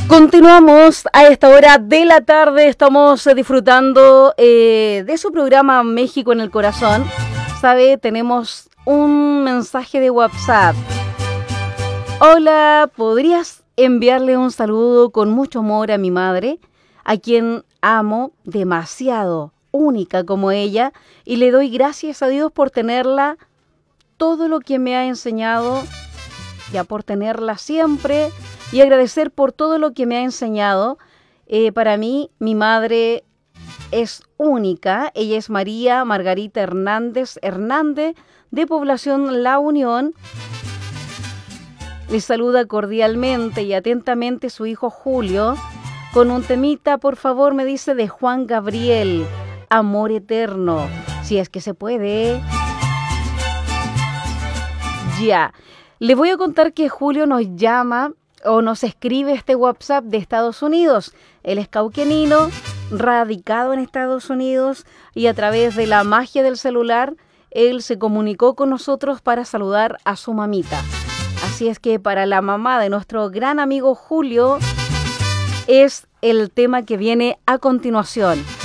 Continuamos a esta hora de la tarde, estamos disfrutando de su programa México en el Corazón. ¿Sabe? Tenemos un mensaje de WhatsApp. Hola, ¿podrías enviarle un saludo con mucho amor a mi madre, a quien amo demasiado, única como ella, y le doy gracias a Dios por tenerla, todo lo que me ha enseñado, ya por tenerla siempre, y agradecer por todo lo que me ha enseñado. Para mí, mi madre es única. Ella es María Margarita Hernández, de Población La Unión. Le saluda cordialmente y atentamente su hijo Julio, con un temita, por favor, me dice, de Juan Gabriel, Amor Eterno, si es que se puede. Ya, le voy a contar que Julio nos llama o nos escribe este WhatsApp de Estados Unidos. Él es cauquenino, radicado en Estados Unidos, y a través de la magia del celular, él se comunicó con nosotros para saludar a su mamita. Así es que para la mamá de nuestro gran amigo Julio es el tema que viene a continuación.